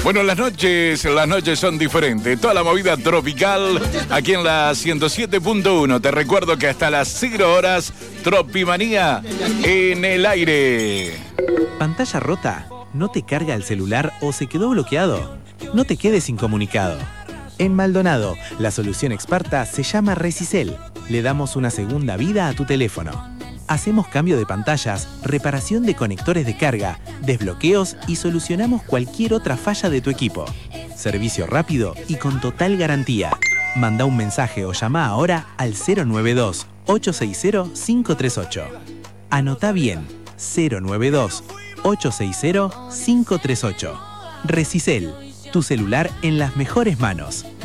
Bueno, las noches son diferentes. Toda la movida tropical aquí en la 107.1. Te recuerdo que hasta las 0 horas, Tropimanía en el aire. ¿Pantalla rota? ¿No te carga el celular o se quedó bloqueado? No te quedes incomunicado. En Maldonado, la solución experta se llama Resisel. Le damos una segunda vida a tu teléfono. Hacemos cambio de pantallas, reparación de conectores de carga, desbloqueos y solucionamos cualquier otra falla de tu equipo. Servicio rápido y con total garantía. Manda un mensaje o llama ahora al 092-860-538. Anotá bien, 092-860-538. Resisel, tu celular en las mejores manos.